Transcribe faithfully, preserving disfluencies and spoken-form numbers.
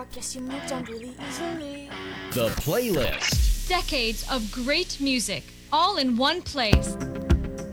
Guess you moved on really easily. The Playlist. Decades of great music, all in one place.